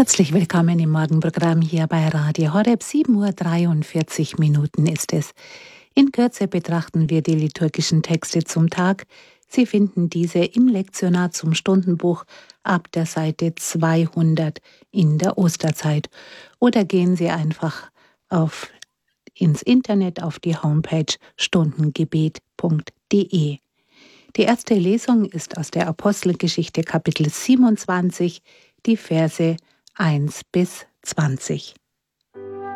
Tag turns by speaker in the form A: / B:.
A: Herzlich willkommen im Morgenprogramm hier bei Radio Horeb. 7:43 Uhr ist es. In Kürze betrachten wir die liturgischen Texte zum Tag. Sie finden diese im Lektionar zum Stundenbuch ab der Seite 200 in der Osterzeit. Oder gehen Sie einfach ins Internet auf die Homepage stundengebet.de. Die erste Lesung ist aus der Apostelgeschichte Kapitel 27, die Verse 1 bis 20.